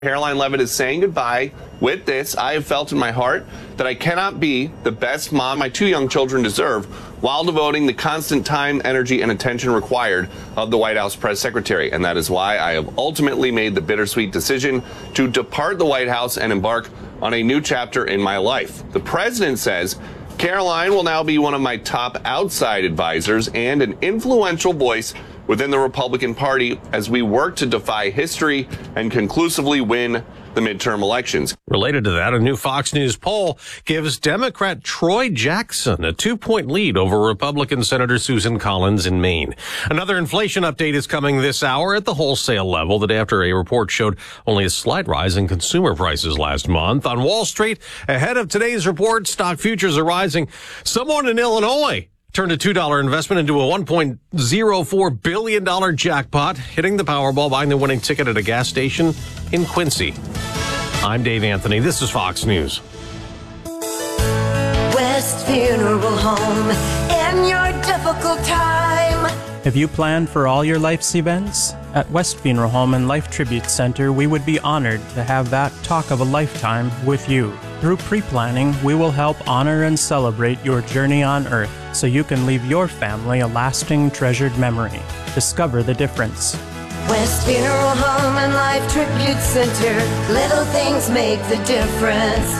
Caroline Leavitt is saying goodbye. With this, I have felt in my heart that I cannot be the best mom my two young children deserve while devoting the constant time, energy, and attention required of the White House press secretary. And that is why I have ultimately made the bittersweet decision to depart the White House and embark on a new chapter in my life. The president says Caroline will now be one of my top outside advisors and an influential voice within the Republican Party as we work to defy history and conclusively win the midterm elections. Related to that, a new Fox News poll gives Democrat Troy Jackson a 2-point lead over Republican Senator Susan Collins in Maine. Another inflation update is coming this hour at the wholesale level, the day after a report showed only a slight rise in consumer prices last month. On Wall Street, ahead of today's report, stock futures are rising. Someone in Illinois turned a $2 investment into a $1.04 billion jackpot, hitting the Powerball, buying the winning ticket at a gas station in Quincy. I'm Dave Anthony. This is Fox News. West Funeral Home in your difficult time. Have you planned for all your life's events? At West Funeral Home and Life Tribute Center, we would be honored to have that talk of a lifetime with you. Through pre-planning, we will help honor and celebrate your journey on Earth so you can leave your family a lasting, treasured memory. Discover the difference. West Funeral Home and Life Tribute Center. Little things make the difference.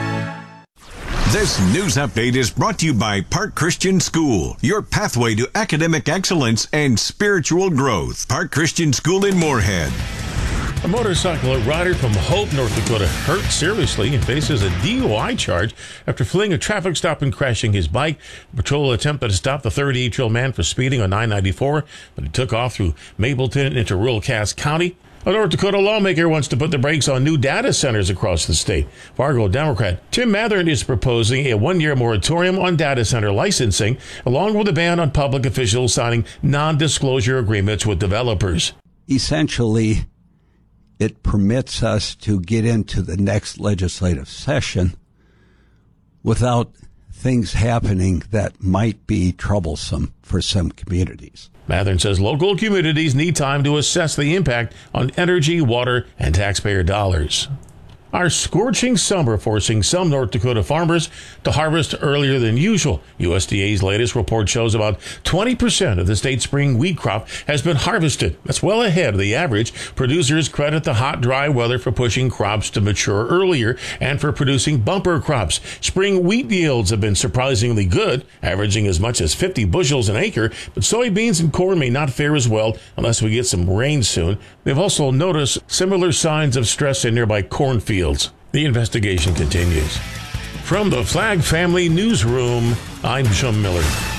This news update is brought to you by Park Christian School, your pathway to academic excellence and spiritual growth. Park Christian School in Moorhead. A motorcycle rider from Hope, North Dakota, hurt seriously and faces a DUI charge after fleeing a traffic stop and crashing his bike. The patrol attempted to stop the 38-year-old man for speeding on 994, but he took off through Mapleton into rural Cass County. A North Dakota lawmaker wants to put the brakes on new data centers across the state. Fargo Democrat Tim Mathern is proposing a one-year moratorium on data center licensing, along with a ban on public officials signing non-disclosure agreements with developers. Essentially, it permits us to get into the next legislative session without things happening that might be troublesome for some communities. Mathern says local communities need time to assess the impact on energy, water, and taxpayer dollars. Our scorching summer forcing some North Dakota farmers to harvest earlier than usual. USDA's latest report shows about 20% of the state's spring wheat crop has been harvested. That's well ahead of the average. Producers credit the hot, dry weather for pushing crops to mature earlier and for producing bumper crops. Spring wheat yields have been surprisingly good, averaging as much as 50 bushels an acre, but soybeans and corn may not fare as well unless we get some rain soon. They've also noticed similar signs of stress in nearby cornfields. The investigation continues. From the Flag Family Newsroom, I'm Jim Miller.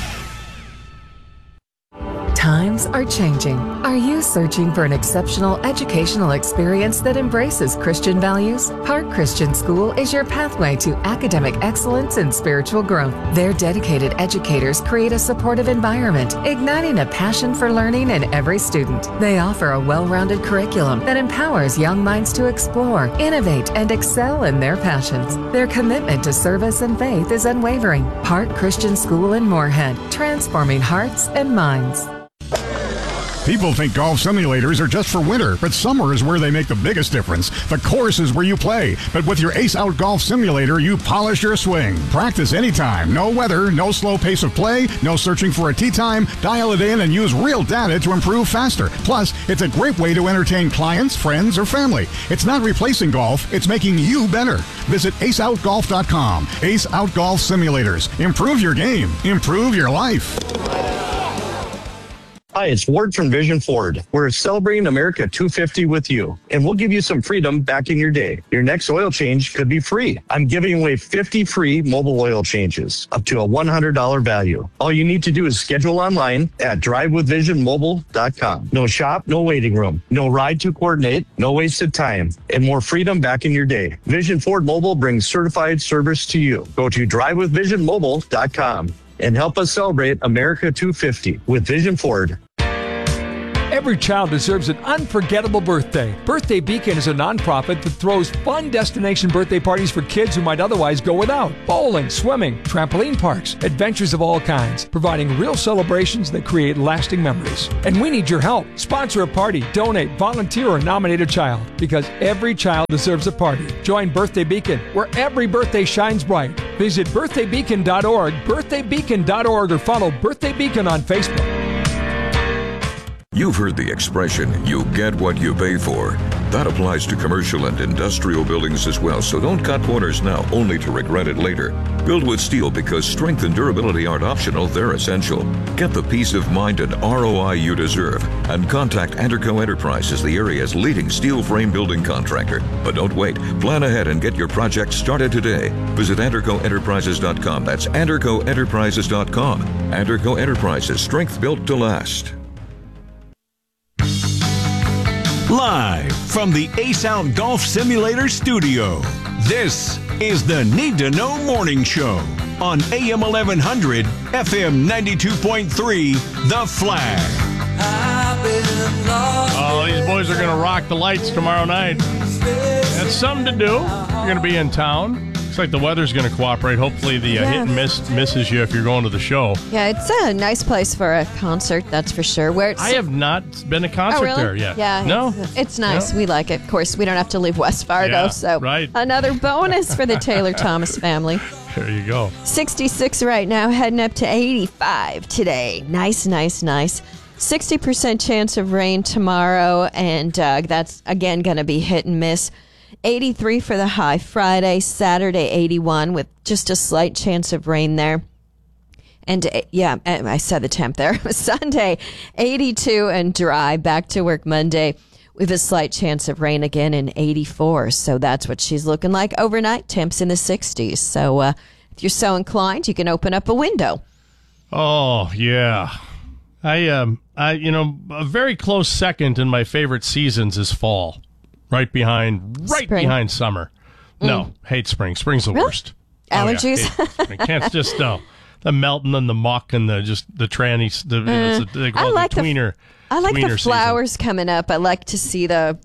Times are changing. Are you searching for an exceptional educational experience that embraces Christian values? Park Christian School is your pathway to academic excellence and spiritual growth. Their dedicated educators create a supportive environment, igniting a passion for learning in every student. They offer a well-rounded curriculum that empowers young minds to explore, innovate, and excel in their passions. Their commitment to service and faith is unwavering. Park Christian School in Moorhead, transforming hearts and minds. People think golf simulators are just for winter, but summer is where they make the biggest difference. The course is where you play, but with your Ace Out Golf Simulator, you polish your swing. Practice anytime. No weather, no slow pace of play, no searching for a tee time. Dial it in and use real data to improve faster. Plus, it's a great way to entertain clients, friends, or family. It's not replacing golf, it's making you better. Visit aceoutgolf.com. Ace Out Golf Simulators. Improve your game. Improve your life. Hi, it's Ward from Vision Ford. We're celebrating America 250 with you, and we'll give you some freedom back in your day. Your next oil change could be free. I'm giving away 50 free mobile oil changes, up to a $100 value. All you need to do is schedule online at drivewithvisionmobile.com. No shop, no waiting room, no ride to coordinate, no wasted time, and more freedom back in your day. Vision Ford Mobile brings certified service to you. Go to drivewithvisionmobile.com and help us celebrate America 250 with Vision Ford. Every child deserves an unforgettable birthday. Birthday Beacon is a nonprofit that throws fun destination birthday parties for kids who might otherwise go without. Bowling, swimming, trampoline parks, adventures of all kinds, providing real celebrations that create lasting memories. And we need your help. Sponsor a party, donate, volunteer, or nominate a child, because every child deserves a party. Join Birthday Beacon, where every birthday shines bright. Visit birthdaybeacon.org, birthdaybeacon.org, or follow Birthday Beacon on Facebook. You've heard the expression, you get what you pay for. That applies to commercial and industrial buildings as well, so don't cut corners now, only to regret it later. Build with steel because strength and durability aren't optional, they're essential. Get the peace of mind and ROI you deserve, and contact Anderco Enterprises, the area's leading steel frame building contractor. But don't wait. Plan ahead and get your project started today. Visit AndercoEnterprises.com. That's AndercoEnterprises.com. Anderco Enterprises, strength built to last. Live from the Ace Out Golf Simulator studio, this is the Need to Know Morning Show on AM 1100, FM 92.3, The Flag. Oh, these boys are going to rock the lights tomorrow night. That's something to do. You're going to be in town. Looks like the weather's going to cooperate. Hopefully the hit and miss misses you if you're going to the show. Yeah, it's a nice place for a concert, that's for sure. I have not been to a concert there yet. Yeah, no, it's nice. No. We like it. Of course, we don't have to leave West Fargo, so right. Another bonus for the Taylor Thomas family. There you go. 66 right now, heading up to 85 today. Nice, nice, nice. 60% chance of rain tomorrow, and that's, again, going to be hit and miss. 83 for the high Friday, Saturday 81 with just a slight chance of rain there. And yeah, I said the temp there. Sunday 82 and dry, back to work Monday with a slight chance of rain again in 84. So that's what she's looking like overnight, temps in the 60s. So if you're so inclined, you can open up a window. Oh, yeah. A very close second in my favorite seasons is fall. Right behind summer. No, hate spring. Spring's the worst. Allergies? I can't just, no. The melting and the muck and the trannies. I like the tweener. I like the flowers season. Coming up. I like to see the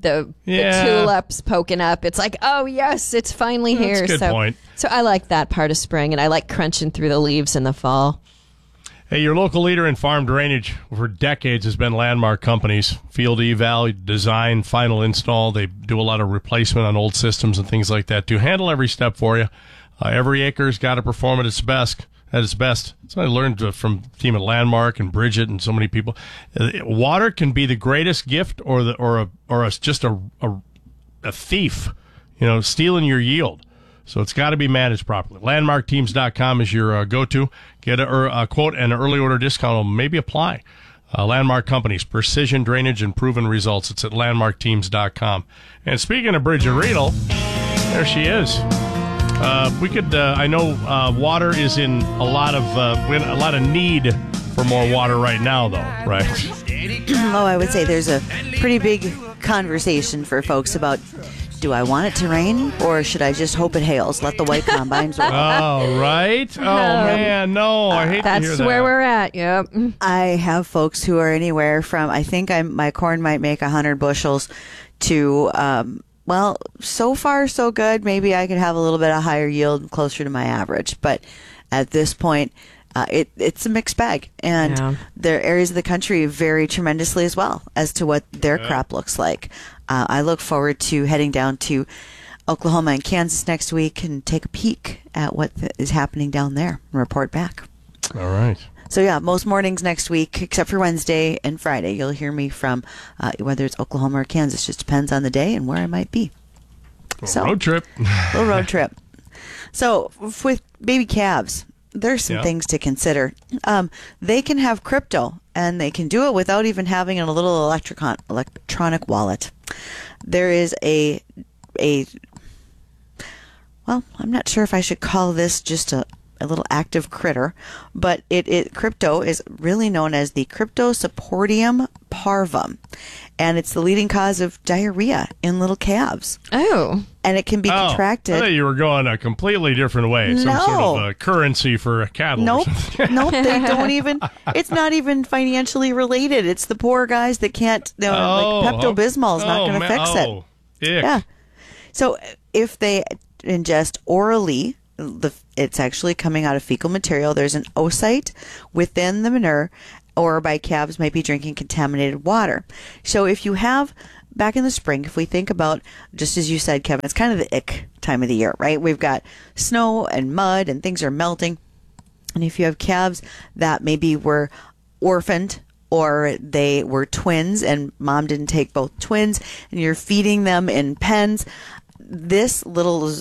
tulips poking up. It's like, oh, yes, it's finally here. That's a good point. So I like that part of spring, and I like crunching through the leaves in the fall. Hey, your local leader in farm drainage for decades has been Landmark Companies. Field eval, design, final install. They do a lot of replacement on old systems and things like that to handle every step for you. Every acre's got to perform at its best. That's what I learned from the team at Landmark and Bridget and so many people. Water can be the greatest gift or just a thief, stealing your yield. So it's got to be managed properly. LandmarkTeams.com is your go-to. Get a quote and an early order discount will maybe apply. Landmark Companies, precision drainage and proven results. It's at LandmarkTeams.com. And speaking of Bridget Riedel, there she is. I know water is in a lot of need for more water right now, though, right? Oh, I would say there's a pretty big conversation for folks about, do I want it to rain, or should I just hope it hails? Let the white combines roll. Oh, right? Oh, man, no. I hate to hear that. That's where we're at, yep. I have folks who are anywhere from, I think my corn might make 100 bushels to, so far so good. Maybe I could have a little bit of higher yield, closer to my average. But at this point, it's a mixed bag. And there are areas of the country vary tremendously as well as to what their crop looks like. I look forward to heading down to Oklahoma and Kansas next week and take a peek at what is happening down there and report back. All right. So, yeah, most mornings next week, except for Wednesday and Friday, you'll hear me from whether it's Oklahoma or Kansas. Just depends on the day and where I might be. Road trip. Little road trip. So, with baby calves, there's some things to consider. They can have crypto, and they can do it without even having a little electronic wallet. There is I'm not sure if I should call this just a little active critter, but crypto is really known as the Cryptosporidum parvum, and it's the leading cause of diarrhea in little calves. Oh. And it can be contracted. I thought you were going a completely different way. Some sort of currency for cattle. Nope. Nope. They don't even, it's not even financially related. It's the poor guys that can't, like Pepto-Bismol is not going to fix it. Yeah. So if they ingest orally, it's actually coming out of fecal material. There's an oocyte within the manure, or by calves might be drinking contaminated water. So if you have, back in the spring, if we think about, just as you said, Kevin, it's kind of the ick time of the year, right? We've got snow and mud and things are melting. And if you have calves that maybe were orphaned, or they were twins and mom didn't take both twins, and you're feeding them in pens, this little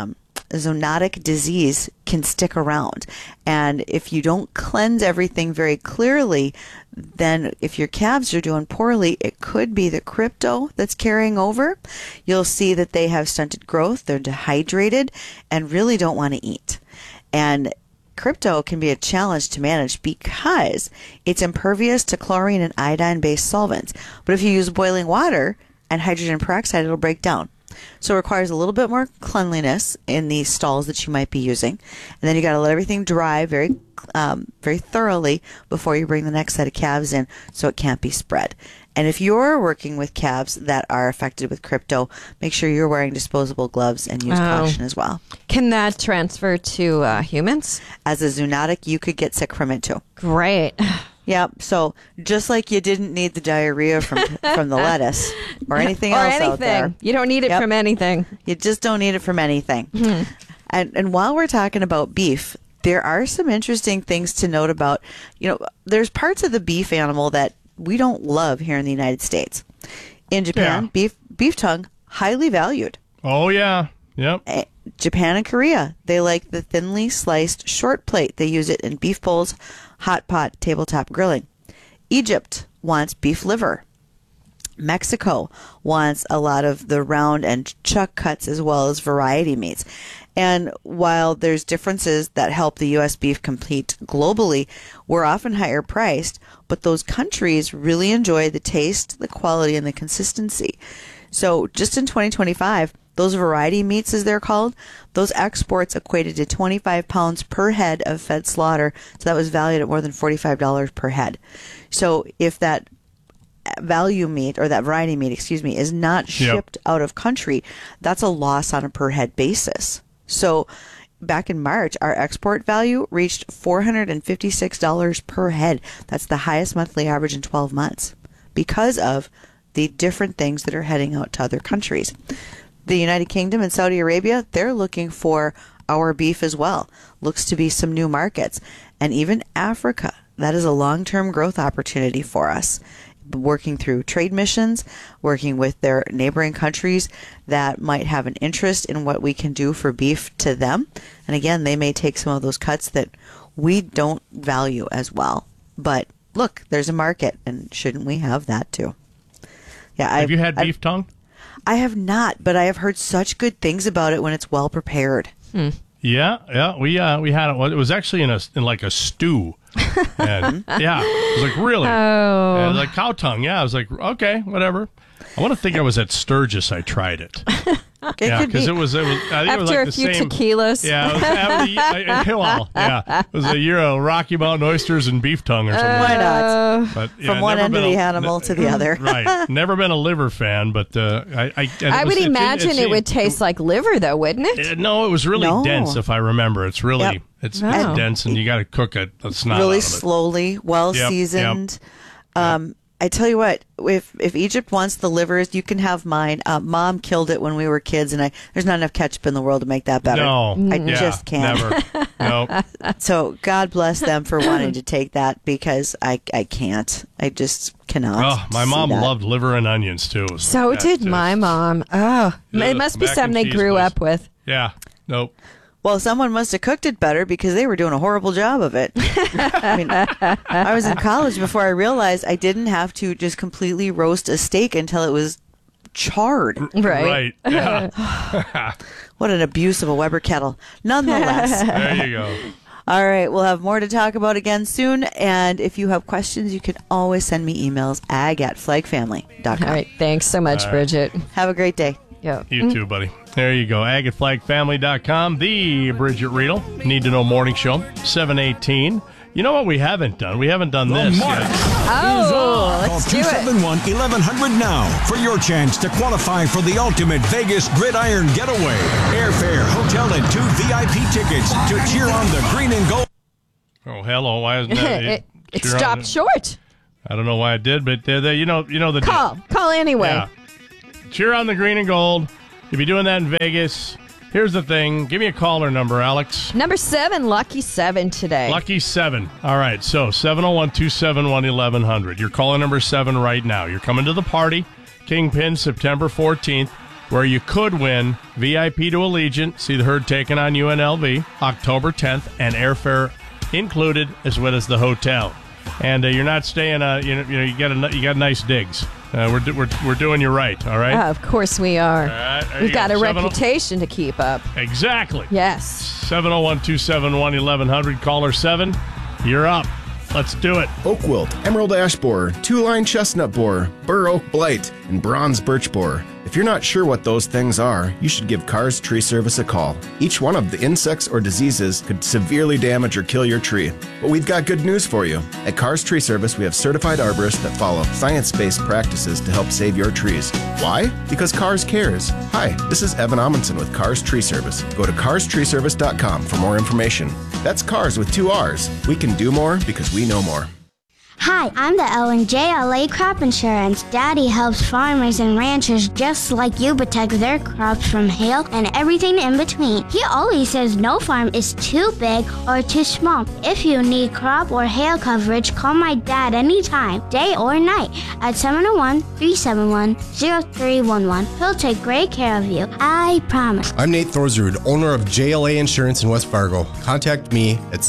zoonotic disease can stick around. And if you don't cleanse everything very clearly, then if your calves are doing poorly, it could be the crypto that's carrying over. You'll see that they have stunted growth, they're dehydrated, and really don't want to eat. And crypto can be a challenge to manage because it's impervious to chlorine and iodine-based solvents. But if you use boiling water and hydrogen peroxide, it'll break down. So it requires a little bit more cleanliness in the stalls that you might be using. And then you got to let everything dry very thoroughly before you bring the next set of calves in, so it can't be spread. And if you're working with calves that are affected with crypto, make sure you're wearing disposable gloves and use caution as well. Can that transfer to humans? As a zoonotic, you could get sick from it too. Great. Yep. So just like you didn't need the diarrhea from the lettuce or anything else out there. You don't need it from anything. You just don't need it from anything. And while we're talking about beef, there are some interesting things to note about, there's parts of the beef animal that we don't love here in the United States. In Japan, beef tongue, highly valued. Oh, yeah. Yep. Japan and Korea, they like the thinly sliced short plate. They use it in beef bowls, hot pot, tabletop grilling. Egypt wants beef liver. Mexico wants a lot of the round and chuck cuts as well as variety meats. And while there's differences that help the U.S. beef compete globally, we're often higher priced, but those countries really enjoy the taste, the quality, and the consistency. So just in 2025, those variety meats, as they're called, those exports equated to 25 pounds per head of fed slaughter. So that was valued at more than $45 per head. So if that value meat, or that variety meat, is not shipped out of country, that's a loss on a per head basis. So back in March, our export value reached $456 per head. That's the highest monthly average in 12 months because of the different things that are heading out to other countries. The United Kingdom and Saudi Arabia, they're looking for our beef as well. Looks to be some new markets. And even Africa, that is a long-term growth opportunity for us. Working through trade missions, working with their neighboring countries that might have an interest in what we can do for beef to them. And again, they may take some of those cuts that we don't value as well. But look, there's a market, and shouldn't we have that too? Yeah. Have you had beef tongue? I have not, but I have heard such good things about it when it's well prepared. Yeah, we had it. It was actually in like a stew. And yeah, it was like, really? Oh. And like cow tongue. Yeah, I was like, okay, whatever. I want to think I was at Sturgis. I tried it. Yeah, because it was. I think after it was like a the few same. Tequilas. Yeah, it was a year of Rocky Mountain oysters and beef tongue or something. Why not? But, from one end of the animal to the other. Right. Never been a liver fan, but I would imagine it would taste like liver, though, wouldn't it? No, it was really dense. If I remember, it's really it's dense, and you got to cook it. It's not really slowly, well seasoned. I tell you what, if Egypt wants the livers, you can have mine. Mom killed it when we were kids, and there's not enough ketchup in the world to make that better. No, I just can't. Never. No. So God bless them for wanting to take that, because I can't. I just cannot. Oh, my mom loved liver and onions too. So did my mom. Oh, it must be something they grew up with. Yeah. Nope. Well, someone must have cooked it better, because they were doing a horrible job of it. I mean, I was in college before I realized I didn't have to just completely roast a steak until it was charred. Right. Yeah. What an abuse of a Weber kettle. Nonetheless. There you go. All right, we'll have more to talk about again soon. And if you have questions, you can always send me emails, ag@flagfamily.com. All right, thanks so much, All right. Bridget. Have a great day. Yeah. You too, buddy. There you go. ag@flagfamily.com, the Bridget Riedel Need to Know Morning Show, 7:18. You know what we haven't done? We haven't done this yet. Oh, let's Call do it. 271-1100 now for your chance to qualify for the ultimate Vegas Gridiron Getaway. Airfare, hotel, and 2 VIP tickets to cheer on the green and gold. Oh, hello. Why isn't that? It stopped short. I don't know why it did, but you know the Call anyway. Yeah. Cheer on the green and gold. You'll be doing that in Vegas. Here's the thing. Give me a caller number, Alex. Number 7, Lucky 7 today. Lucky 7. All right, so 701-271-1100. You're calling number 7 right now. You're coming to the party, Kingpin, September 14th, where you could win VIP to Allegiant, see the Herd taking on UNLV, October 10th, and airfare included as well as the hotel. And you're not staying. You got nice digs. We're doing you right. All right. Of course we are. All right, there We've you got go. a reputation to keep up. Exactly. Yes. 701-271-1100. Caller 7. You're up. Let's do it. Oak wilt, emerald ash borer, two-line chestnut borer, bur oak blight, and bronze birch borer. If you're not sure what those things are, you should give Carr's Tree Service a call. Each one of the insects or diseases could severely damage or kill your tree. But we've got good news for you. At Carr's Tree Service, we have certified arborists that follow science-based practices to help save your trees. Why? Because Carr's cares. Hi, this is Evan Amundsen with Carr's Tree Service. Go to carstreeservice.com for more information. That's Cars with 2 R's. We can do more because we know more. Hi, I'm the Ellen JLA Crop Insurance. Daddy helps farmers and ranchers just like you protect their crops from hail and everything in between. He always says no farm is too big or too small. If you need crop or hail coverage, call my dad anytime, day or night, at 701-371-0311. He'll take great care of you. I promise. I'm Nate Thorsrud, owner of JLA Insurance in West Fargo. Contact me at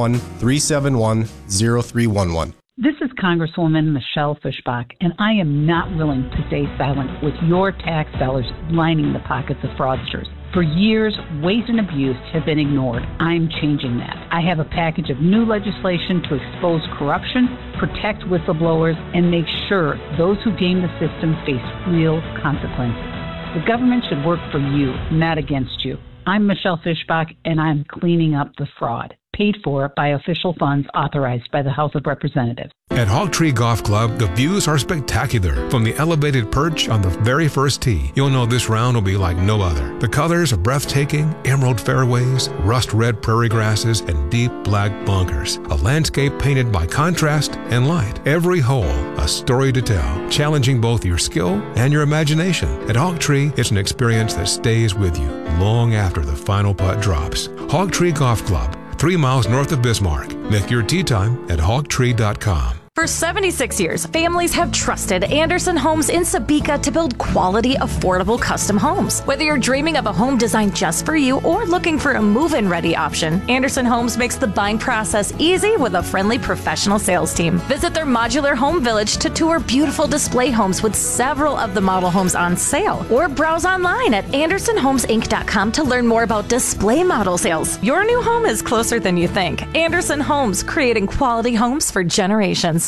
701-371-0311. This is Congresswoman Michelle Fischbach, and I am not willing to stay silent with your tax dollars lining the pockets of fraudsters. For years, waste and abuse have been ignored. I'm changing that. I have a package of new legislation to expose corruption, protect whistleblowers, and make sure those who game the system face real consequences. The government should work for you, not against you. I'm Michelle Fischbach, and I'm cleaning up the fraud, paid for by official funds authorized by the House of Representatives. At Hog Tree Golf Club, the views are spectacular. From the elevated perch on the very first tee, you'll know this round will be like no other. The colors are breathtaking: emerald fairways, rust red prairie grasses, and deep black bunkers. A landscape painted by contrast and light. Every hole, a story to tell, challenging both your skill and your imagination. At Hog Tree, it's an experience that stays with you long after the final putt drops. Hog Tree Golf Club, 3 miles north of Bismarck. Make your tee time at hogtree.com. For 76 years, families have trusted Anderson Homes in Sabika to build quality, affordable custom homes. Whether you're dreaming of a home designed just for you or looking for a move-in ready option, Anderson Homes makes the buying process easy with a friendly professional sales team. Visit their modular home village to tour beautiful display homes with several of the model homes on sale, or browse online at AndersonHomesInc.com to learn more about display model sales. Your new home is closer than you think. Anderson Homes, creating quality homes for generations.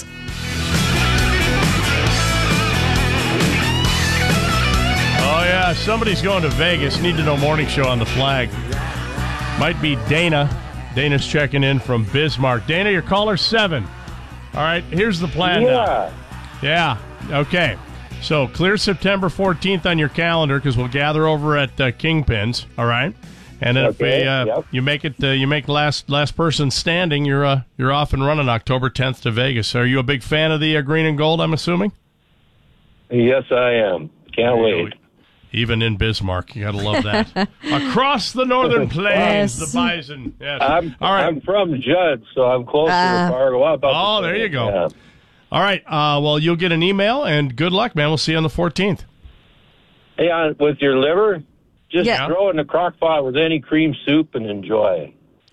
Oh, yeah, somebody's going to Vegas. Need to Know Morning Show on the flag. Might be Dana. Dana's checking in from Bismarck. Dana, your caller 7. All right, here's the plan now. Yeah, okay. So clear September 14th on your calendar because we'll gather over at Kingpins, all right? And then if you make it, you make last person standing, you're off and running October 10th to Vegas. Are you a big fan of the green and gold, I'm assuming? Yes, I am. Can't wait. Even in Bismarck, you got to love that. Across the northern plains, the bison. Yes. I'm from Judd, so I'm close to Fargo. There you go. Yeah. All right. Well, you'll get an email, and good luck, man. We'll see you on the 14th. Hey, with your liver, just throw it in a crock pot with any cream soup and enjoy.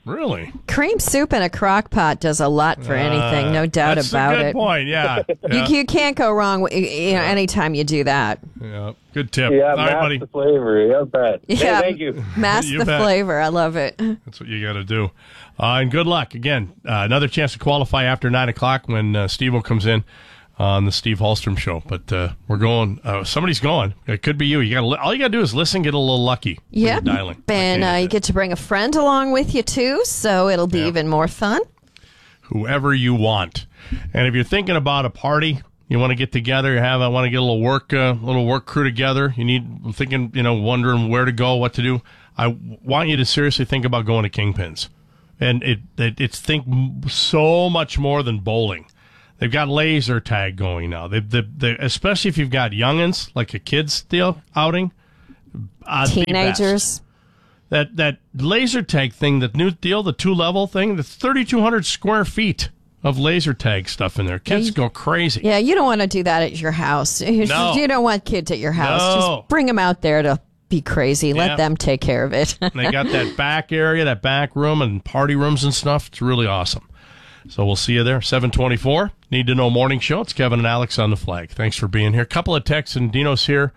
Really? Cream soup in a crock pot does a lot for anything, no doubt about that's a good it. point, yeah. Yeah. You can't go wrong anytime you do that. Yeah, good tip. Yeah, All right, mask buddy. the flavor. Yeah, bet. Yeah, Hey, thank you. Mask You the bet. flavor. I love it. That's what you got to do. And good luck. Again, another chance to qualify after 9 o'clock when Steve-O comes in on the Steve Hallstrom Show. But we're going. Somebody's going. It could be you. All you got to do is listen, get a little lucky. Yeah. Dialing. And you get to bring a friend along with you, too, so it'll be even more fun. Whoever you want. And if you're thinking about a party, you want to get together, I want to get a little work crew together. Wondering where to go, what to do. I want you to seriously think about going to Kingpins. And it's think so much more than bowling. They've got laser tag going now. They especially if you've got youngins, like a kids deal outing. Teenagers. That laser tag thing, that new deal, the 2-level thing, that's 3,200 square feet of laser tag stuff in there. Kids go crazy. Yeah, you don't want to do that at your house. No. You don't want kids at your house. No. Just bring them out there to be crazy. Let Yeah. them take care of it. And they got that back area, that back room, and party rooms and stuff. It's really awesome. So we'll see you there. 7:24. Need to Know Morning Show. It's Kevin and Alex on the flag. Thanks for being here. Couple of texts, and Dino's here.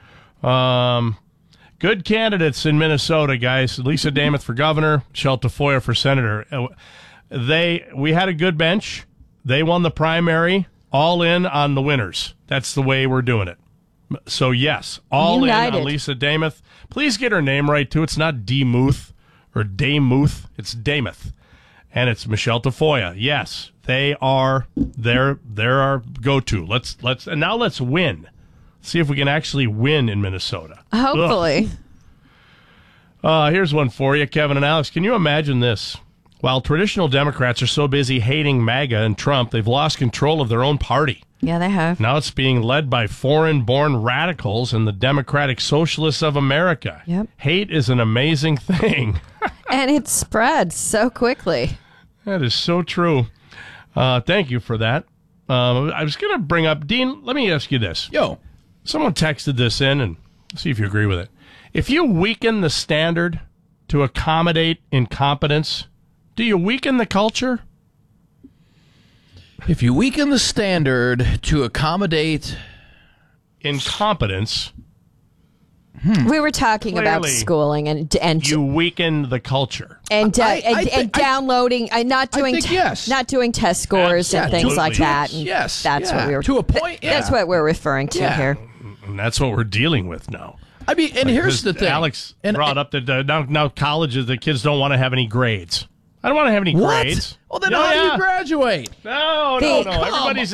Good candidates in Minnesota, guys. Lisa Damath for governor, Michelle Tafoya for senator. We had a good bench. They won the primary. All in on the winners. That's the way we're doing it. So, yes, all United. in on Lisa Damath. Please get her name right, too. It's not Demuth or Damuth. It's Damath. And it's Michelle Tafoya. Yes, they are. They're our go-to. And now let's win. See if we can actually win in Minnesota. Hopefully. Here's one for you, Kevin and Alex. Can you imagine this? While traditional Democrats are so busy hating MAGA and Trump, they've lost control of their own party. Yeah, they have. Now it's being led by foreign-born radicals and the Democratic Socialists of America. Yep. Hate is an amazing thing. And it spreads so quickly. That is so true. Thank you for that. I was going to bring up, Dean, let me ask you this. Yo. Someone texted this in, and see if you agree with it. If you weaken the standard to accommodate incompetence, do you weaken the culture? If you weaken the standard to accommodate incompetence, We were talking about Clearly, schooling and you weaken the culture. and downloading, not doing not doing test scores and things like that. And Yes, that's what we were to a point. Yeah. That's what we're referring to Yeah. here. And that's what we're dealing with now. I mean, and here's the thing. Alex brought up that now colleges, the kids don't want to have any grades. I don't want to have any What? grades. Well, then how do you graduate? No. Everybody's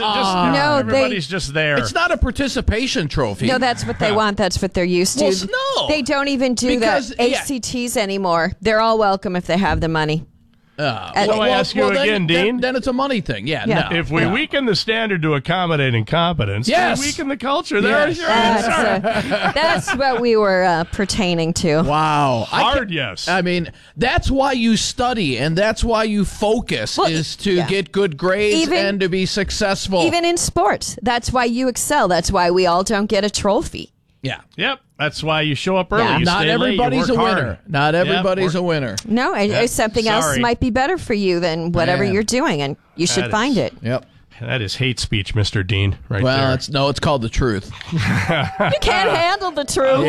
just there. It's not a participation trophy. No, that's what they want. That's what they're used to. Well, no. They don't even do Because, the ACTs anymore. They're all welcome if they have the money. So I ask you again, Dean. Then it's a money thing. Yeah. Yeah. No, If we weaken the standard to accommodate incompetence, Yes. we weaken the culture. Yes. There's your answer. That's what we were pertaining to. Wow. Hard yes. I mean, that's why you study and that's why you focus is to get good grades and to be successful. Even in sports. That's why you excel. That's why we all don't get a trophy. Yeah. Yep. That's why you show up early. Yeah. You Not stay everybody's late, you a work winner. hard. Not Yep, everybody's work- a winner. No, something else Sorry. might be better for you than whatever Man. you're doing, and you should That find is- it. Yep. That is hate speech, Mr. Dean, right Well, there. it's called the truth. You can't handle the truth.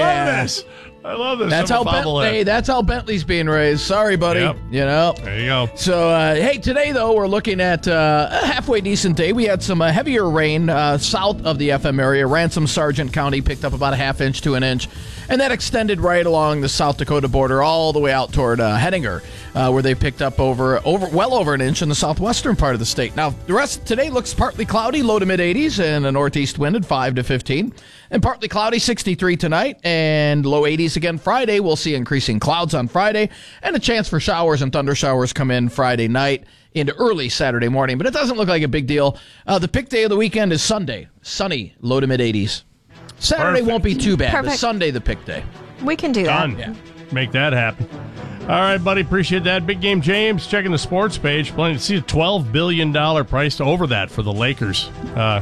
I love this. That's I'm how a bobblehead. That's how Bentley's being raised. Sorry, buddy. Yep. You know. There you go. So, hey, today, though, we're looking at a halfway decent day. We had some heavier rain south of the FM area. Ransom Sargent County picked up about a half inch to an inch. And that extended right along the South Dakota border all the way out toward Hettinger, where they picked up well over an inch in the southwestern part of the state. Now, the rest of today looks partly cloudy, low to mid-80s, and a northeast wind at 5 to 15. And partly cloudy, 63 tonight, and low 80s again Friday. We'll see increasing clouds on Friday, and a chance for showers and thunder showers come in Friday night into early Saturday morning. But it doesn't look like a big deal. The pick day of the weekend is Sunday. Sunny, low to mid-80s. Saturday won't be too bad, but Perfect. Sunday the pick day. We can do Done. that. Make that happen. All right, buddy. Appreciate that. Big Game James checking the sports page. Plenty to see a $12 billion price over that for the Lakers. Good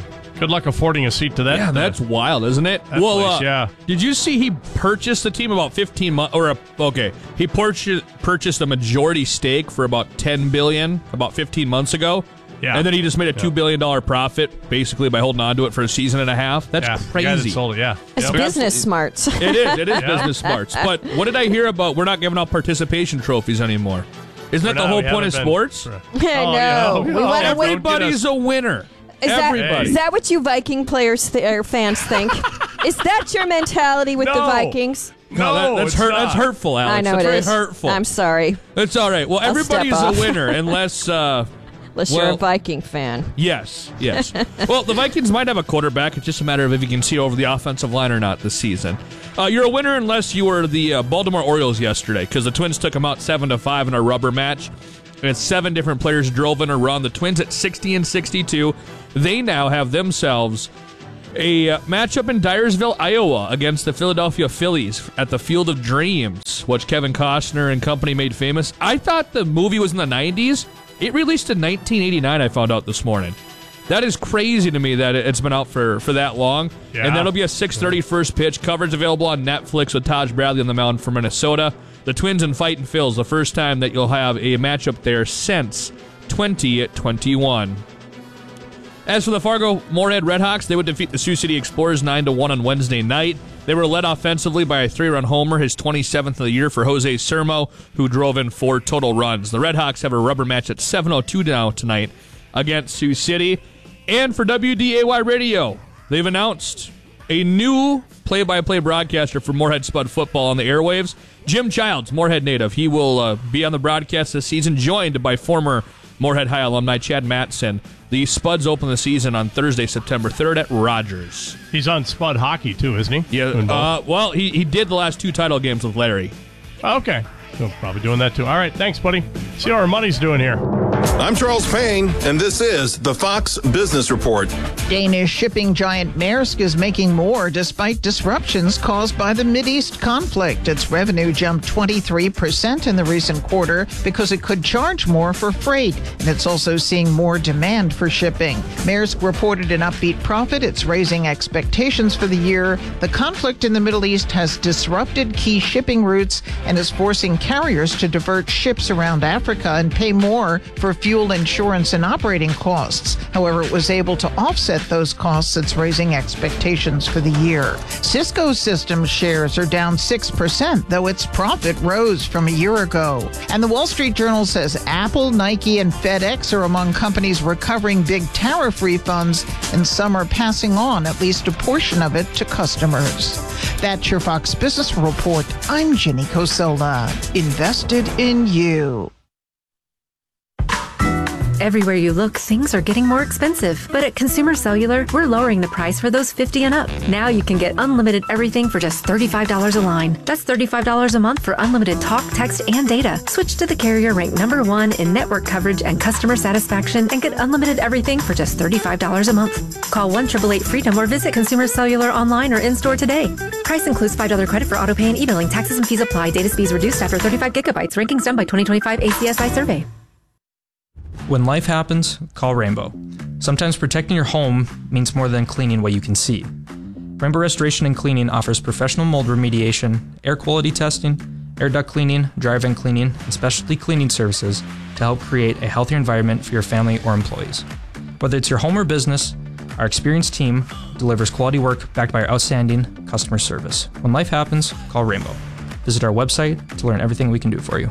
Good luck affording a seat to that. Yeah, that's wild, isn't it? Yeah. Did you see he purchased the team about 15 months? He purchased a majority stake for about $10 billion about 15 months ago. Yeah. And then he just made a $2 billion profit basically by holding on to it for a season and a half. That's crazy. The guy that sold it, It's business smarts. It is business smarts. But what did I hear about we're not giving out participation trophies anymore? Isn't that the whole point of sports? No. We want to win. Everybody's a winner. Is that what you Viking players or fans think? Is that your mentality with the Vikings? No, that's hurtful, Alex. I know that's it very is. hurtful. I'm sorry. It's all right. Well, I'll everybody's step a off. winner unless you're a Viking fan. Yes. Well, the Vikings might have a quarterback. It's just a matter of if you can see over the offensive line or not this season. You're a winner unless you were the Baltimore Orioles yesterday, because the Twins took them out 7-5 in a rubber match. And 7 different players drove in a run. The Twins at 60-62. They now have themselves a matchup in Dyersville, Iowa, against the Philadelphia Phillies at the Field of Dreams, which Kevin Costner and company made famous. I thought the movie was in the 90s. It released in 1989, I found out this morning. That is crazy to me that it's been out for that long. Yeah. And that'll be a 6:30 first pitch. Coverage available on Netflix with Taj Bradley on the mound for Minnesota. The Twins and Fightin' Phils, the first time that you'll have a matchup there since 2021. As for the Fargo-Moorhead Redhawks, they would defeat the Sioux City Explorers 9-1 on Wednesday night. They were led offensively by a 3-run homer, his 27th of the year for Jose Sermo, who drove in 4 total runs. The Redhawks have a rubber match at 7:02 now tonight against Sioux City. And for WDAY Radio, they've announced a new play-by-play broadcaster for Moorhead Spud football on the airwaves. Jim Childs, Moorhead native. He will be on the broadcast this season, joined by former Moorhead High alumni Chad Mattson. The Spuds open the season on Thursday, September 3rd at Rogers. He's on Spud Hockey, too, isn't he? Yeah. Well, he did the last 2 title games with Larry. Okay. He'll probably doing that, too. All right, thanks, buddy. See how our money's doing here. I'm Charles Payne, and this is the Fox Business Report. Danish shipping giant Maersk is making more despite disruptions caused by the Mideast conflict. Its revenue jumped 23% in the recent quarter because it could charge more for freight, and it's also seeing more demand for shipping. Maersk reported an upbeat profit. It's raising expectations for the year. The conflict in the Middle East has disrupted key shipping routes and is forcing carriers to divert ships around Africa and pay more for fuel, insurance, and operating costs. However, it was able to offset those costs. It's raising expectations for the year. Cisco Systems shares are down 6%, though its profit rose from a year ago. And the Wall Street Journal says Apple, Nike, and FedEx are among companies recovering big tariff refunds, and some are passing on at least a portion of it to customers. That's your Fox Business Report. I'm Jenny Cosola. Invested in you. Everywhere you look, things are getting more expensive. But at Consumer Cellular, we're lowering the price for those 50 and up. Now you can get unlimited everything for just $35 a line. That's $35 a month for unlimited talk, text, and data. Switch to the carrier ranked #1 in network coverage and customer satisfaction and get unlimited everything for just $35 a month. Call 1-888-FREEDOM or visit Consumer Cellular online or in-store today. Price includes $5 credit for auto pay and e-billing. Taxes and fees apply. Data speeds reduced after 35 gigabytes. Rankings done by 2025 ACSI survey. When life happens, call Rainbow. Sometimes protecting your home means more than cleaning what you can see. Rainbow Restoration and Cleaning offers professional mold remediation, air quality testing, air duct cleaning, dry vent cleaning, and specialty cleaning services to help create a healthier environment for your family or employees. Whether it's your home or business, our experienced team delivers quality work backed by our outstanding customer service. When life happens, call Rainbow. Visit our website to learn everything we can do for you.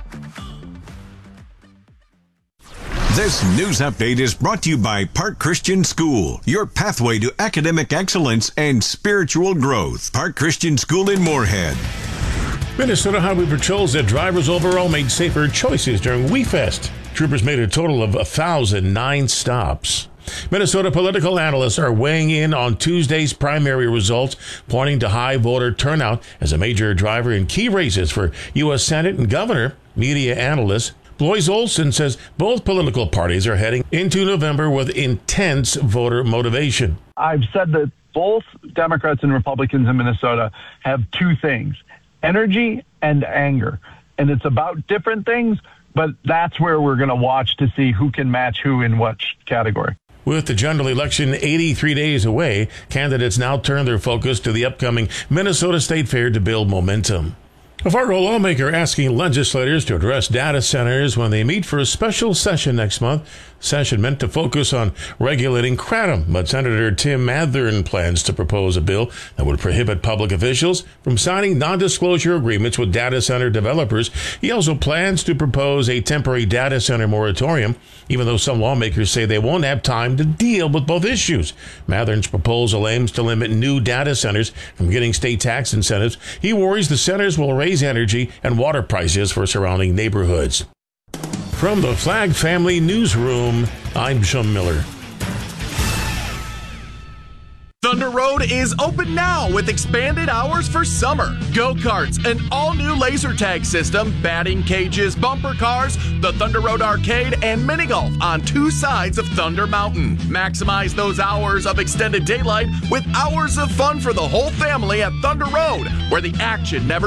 This news update is brought to you by Park Christian School, your pathway to academic excellence and spiritual growth. Park Christian School in Moorhead. Minnesota Highway Patrol said drivers overall made safer choices during WeFest. Troopers made a total of 1,009 stops. Minnesota political analysts are weighing in on Tuesday's primary results, pointing to high voter turnout as a major driver in key races for U.S. Senate and governor. Media analyst Blois Olson says both political parties are heading into November with intense voter motivation. I've said that both Democrats and Republicans in Minnesota have two things, energy and anger. And it's about different things, but that's where we're going to watch to see who can match who in which category. With the general election 83 days away, candidates now turn their focus to the upcoming Minnesota State Fair to build momentum. A Fargo lawmaker asking legislators to address data centers when they meet for a special session next month. Session meant to focus on regulating kratom, but Senator Tim Mathern plans to propose a bill that would prohibit public officials from signing non-disclosure agreements with data center developers. He also plans to propose a temporary data center moratorium, even though some lawmakers say they won't have time to deal with both issues. Mathern's proposal aims to limit new data centers from getting state tax incentives. He worries the centers will raise energy and water prices for surrounding neighborhoods. From the Flag Family Newsroom, I'm Jim Miller. Thunder Road is open now with expanded hours for summer. Go-karts, an all-new laser tag system, batting cages, bumper cars, the Thunder Road Arcade, and mini golf on two sides of Thunder Mountain. Maximize those hours of extended daylight with hours of fun for the whole family at Thunder Road, where the action never